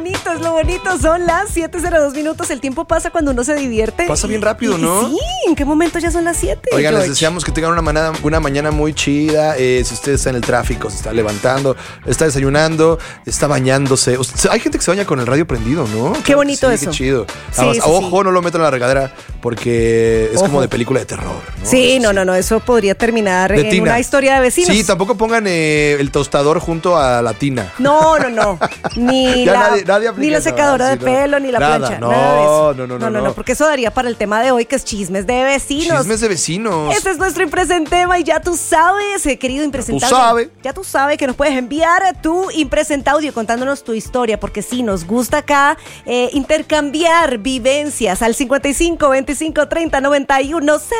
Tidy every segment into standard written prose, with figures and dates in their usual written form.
lo bonito. Son las 7:02 minutos. El tiempo pasa cuando uno se divierte. Pasa bien rápido, ¿no? Sí, ¿en qué momento ya son las 7? Oigan, George? les deseamos que tengan una mañana muy chida. Si usted está en el tráfico, se está levantando, está desayunando, está bañándose. Hay gente que se baña con el radio prendido, ¿no? Qué bonito sí, eso. Qué chido. Sí, Además, sí, ojo, sí. no lo metan en la regadera porque es Ojo. como de película de terror, ¿no? Sí, Eso no. Eso podría terminar De en tina. una historia de vecinos. Sí, tampoco pongan el tostador junto a la tina. No. Ni Ya la, nadie aplica ni la esa, secadora de sí, no. pelo, ni la Nada, plancha. no, nada de eso. no, porque eso daría para el tema de hoy, que es chismes de vecinos. Chismes de vecinos. Este es nuestro impresentema y ya tú sabes, querido impresentable. sabes. Ya tú sabes que nos puedes enviar tu impresentaudio contándonos tu historia, porque sí, nos gusta acá intercambiar vivencias al 55 25 30 91 00.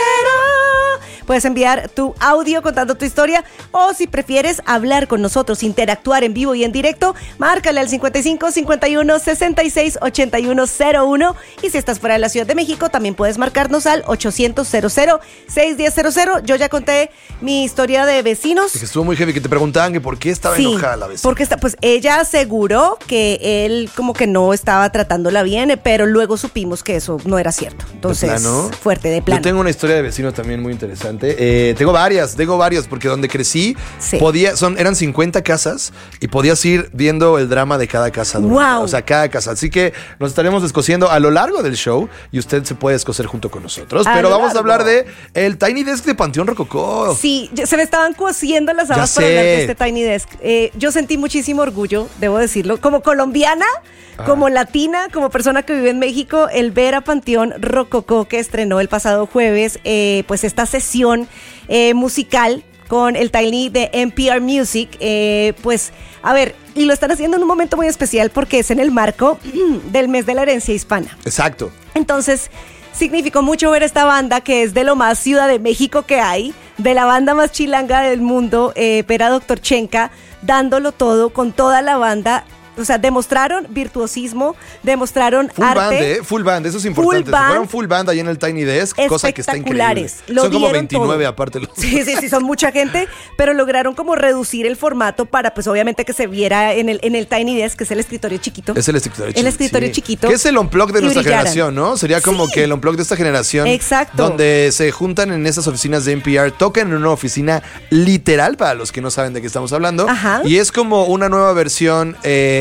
Puedes enviar tu audio contando tu historia, o si prefieres hablar con nosotros, interactuar en vivo y en directo, márcale al 55 51 66 81 01. Y si estás fuera de la Ciudad de México, también puedes marcarnos al 800 00 610 00. Yo ya conté mi historia de vecinos. Que estuvo muy heavy, que te preguntaban que por qué estaba Sí, enojada la vecina. porque pues ella aseguró que él como que no estaba tratándola bien, pero luego supimos que eso no era cierto. Entonces, ¿De plano? fuerte, de plano. Yo tengo una historia de vecinos también muy interesante. Tengo varias, porque donde crecí Sí. eran 50 casas y podías ir viendo el drama de cada casa. Wow. O sea, cada casa. Así que nos estaremos descosiendo a lo largo del show y usted se puede descoser junto con nosotros. A Pero lo vamos a largo. hablar de el Tiny Desk de Panteón Rococó. Sí, se me estaban cociendo las habas Ya para sé. hablar de este Tiny Desk. Yo sentí muchísimo orgullo, debo decirlo, como colombiana, como latina, como persona que vive en México, el ver a Panteón Rococó, que estrenó el pasado jueves, pues esta sesión musical con el Tiny de NPR Music, pues, a ver, y lo están haciendo en un momento muy especial porque es en el marco del mes de la herencia hispana. Exacto. Entonces, significó mucho ver esta banda que es de lo más Ciudad de México que hay, de la banda más chilanga del mundo, ver a Dr. Chenka dándolo todo con toda la banda. O sea, demostraron virtuosismo, demostraron arte. Full band, eso es importante. Full band. Se fueron full band ahí en el Tiny Desk, cosa que está increíble. Espectaculares. Lo Son como dieron 29 todo. aparte. Sí, son mucha gente, pero lograron como reducir el formato para, pues obviamente que se viera en el Tiny Desk, que es el escritorio chiquito. Es el escritorio chiquito. El escritorio chiquito. Que es el unplug de Y nuestra brillaran. generación, ¿no? Sería como Sí. que el unplug de esta generación. Exacto. Donde se juntan en esas oficinas de NPR, tocan en una oficina literal, para los que no saben de qué estamos hablando. Ajá. Y es como una nueva versión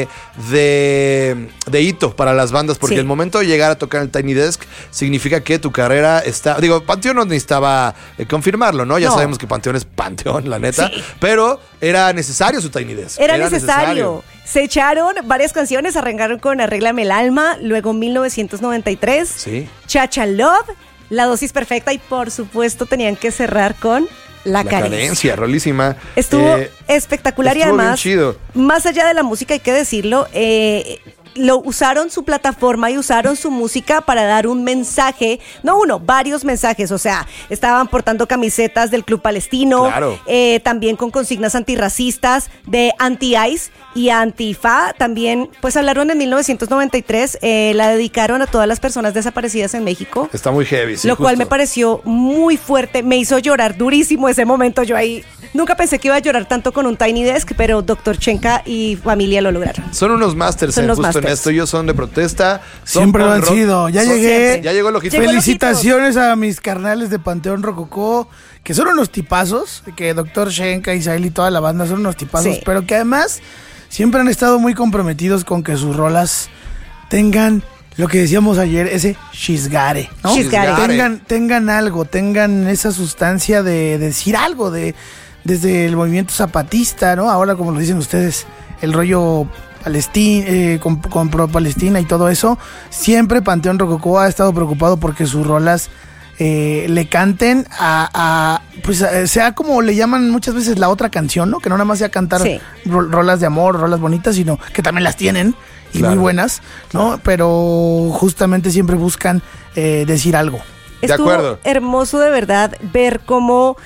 de hito para las bandas, porque Sí. el momento de llegar a tocar el Tiny Desk significa que tu carrera está... Digo, Panteón no necesitaba confirmarlo, ¿no? Ya No. sabemos que Panteón es Panteón, la neta. Sí. Pero era necesario su Tiny Desk. Era necesario. Se echaron varias canciones, arrancaron con Arréglame el alma, luego 1993, Sí. Chacha Love, La dosis perfecta y por supuesto tenían que cerrar con La carencia. Rolísima. Estuvo espectacular y estuvo bien además, chido. más allá de la música, hay que decirlo, lo usaron su plataforma y usaron su música para dar un mensaje, no uno, varios mensajes, o sea, estaban portando camisetas del Club Palestino, Claro. También con consignas antirracistas de Anti-ICE y Antifa, también pues hablaron en 1993, la dedicaron a todas las personas desaparecidas en México. Está muy heavy, sí, Lo cual justo. me pareció muy fuerte, me hizo llorar durísimo ese momento. Yo ahí nunca pensé que iba a llorar tanto con un Tiny Desk, pero Dr. Chenka y familia lo lograron. Son unos masters, Son los justo masters. en esto. Ellos son de protesta. son Siempre lo punk han rock. sido. Ya Son- llegué. Ya llegó el ojito. Llegó el Felicitaciones a mis carnales de Panteón Rococó, que son unos tipazos, que Dr. Shenka, Isael y toda la banda son unos tipazos, Sí. pero que además siempre han estado muy comprometidos con que sus rolas tengan lo que decíamos ayer, ese chisgare, ¿no? Chisgare. Tengan algo, tengan esa sustancia de decir algo, desde el movimiento zapatista, ¿no? Ahora, como lo dicen ustedes, el rollo con pro Palestina y todo eso. Siempre Panteón Rococó ha estado preocupado porque sus rolas le canten pues sea como le llaman muchas veces la otra canción, ¿no? Que no nada más sea cantar Sí. rolas de amor, rolas bonitas, sino que también las tienen y Claro. muy buenas, ¿no? Pero justamente siempre buscan decir algo. De Estuvo acuerdo. hermoso de verdad ver cómo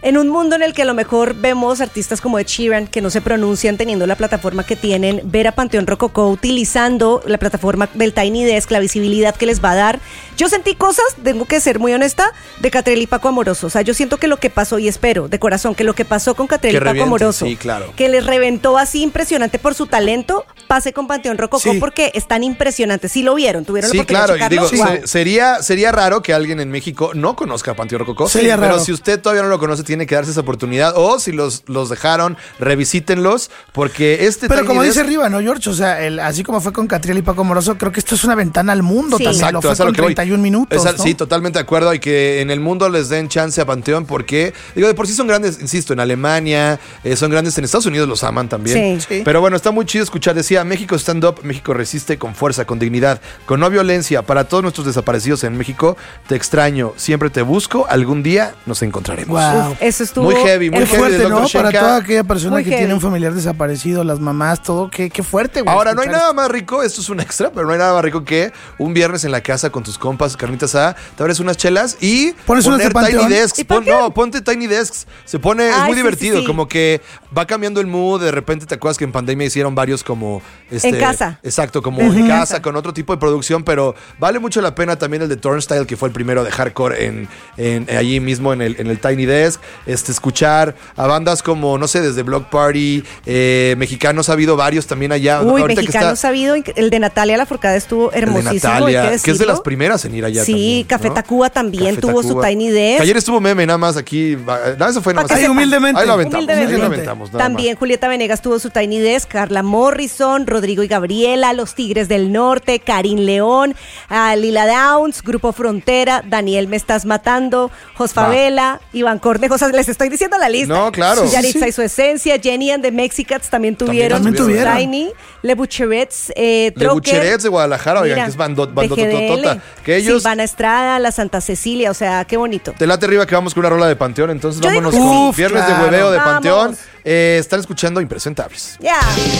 En un mundo en el que a lo mejor vemos artistas como Ed Sheeran que no se pronuncian teniendo la plataforma que tienen, ver a Panteón Rococó utilizando la plataforma del Tiny Desk, la visibilidad que les va a dar. Yo sentí cosas, tengo que ser muy honesta, de Catriel y Paco Amoroso. O sea, yo siento que lo que pasó, y espero de corazón, que lo que pasó con Catriel y Paco reviente, Amoroso, sí, claro. que les reventó así impresionante por su talento, pase con Panteón Rococó porque están impresionantes. Sí lo vieron, tuvieron la Sí, oportunidad claro, de y digo, checarlo. sería raro que alguien en México no conozca a Panteón Rococó. Sería pero raro. si usted todavía no lo conoce, tiene que darse esa oportunidad. O si los dejaron, revisítenlos, porque Pero Tiny como Desk- dice Riva, ¿no, George? O sea, así como fue con Catriel y Paco Amoroso, creo que esto es una ventana al mundo Sí. también. Exacto, Lo fue es a lo con que voy. 31 minutos, ¿no? Sí, totalmente de acuerdo. Y que en el mundo les den chance a Panteón porque, digo, de por sí son grandes, insisto, en Alemania, son grandes en Estados Unidos, los aman también. Sí. Sí. Pero bueno, está muy chido escuchar. Decía, México stand up, México resiste con fuerza, con dignidad, con no violencia. Para todos nuestros desaparecidos en México, te extraño, siempre te busco, algún día nos encontraremos. Wow. Uf, eso estuvo Muy heavy, muy Qué heavy. fuerte, del ¿no? Dr. Para Shenka. toda aquella persona Muy que heavy. tiene un familiar desaparecido, las mamás, todo. Qué fuerte, güey. Ahora, no hay escuchar nada más rico, esto es un extra, pero no hay nada más rico que un viernes en la casa con tus compas, carnitas asada, te abres unas chelas y Pones unas de poner Tiny Panteón. Desks. ¿Y Panteón? Ponte Tiny Desks. Se pone, es Ay, muy sí, divertido, sí, sí. como que va cambiando el mood, de repente te acuerdas que en pandemia hicieron varios como... En casa. Exacto, como en casa, con otro tipo de producción, pero vale mucho la pena también el de Turnstile, que fue el primero de hardcore allí mismo en el Tiny Desk, escuchar a bandas como, no sé, desde Block Party, mexicanos ha habido varios también allá. Uy, Ahorita que mexicanos está- sabido, el de Natalia Lafourcade estuvo el de hermosísimo, Natalia, hay que es de decirlo. las primeras en ir allá Sí, también, Café ¿no? Tacuba también Café tuvo su Tacuba. Tiny Desk. Que ayer estuvo meme nada más aquí. No, eso fue nada Pa' más. que Ahí humildemente. Ahí lo aventamos. Humildemente. Ahí lo aventamos, nada También más. Julieta Venegas tuvo su Tiny Desk, Carla Morrison, Rodrigo y Gabriela, Los Tigres del Norte, Karin León, Lila Downs, Grupo Frontera, Daniel Me Estás Matando, Jos Favela, Iván Cornejo. O sea, les estoy diciendo la lista. No, claro. Yaritza y su esencia, Jenny and the Mexicats también tuvieron También su tuvieron. Tiny, Le Boucherets, Le Trocker. Bucherets de Guadalajara, oigan, Mira, que es bandototota. BGDL, Que ellos. Silvana Estrada, la Santa Cecilia, o sea, qué bonito. Te late arriba que vamos con una rola de Panteón. Entonces Yo digo vámonos que con sí. Viernes Claro. de Hueveo de Vamos. Panteón. Están escuchando Impresentables. Ya.